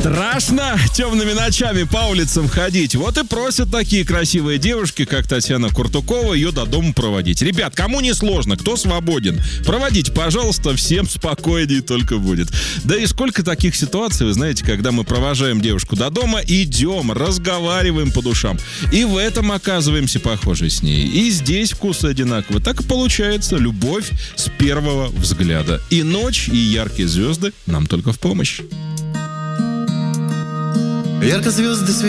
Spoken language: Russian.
Страшно темными ночами по улицам ходить. Вот и просят такие красивые девушки, как Татьяна Куртукова, ее до дома проводить. Ребят, кому не сложно, кто свободен, проводите, пожалуйста, всем спокойнее только будет. Да и сколько таких ситуаций, вы знаете, когда мы провожаем девушку до дома, идем, разговариваем по душам. И в этом оказываемся похожи с ней. И здесь вкусы одинаковы. Так и получается любовь с первого взгляда. И ночь, и яркие звезды нам только в помощь. Ярко звезды светят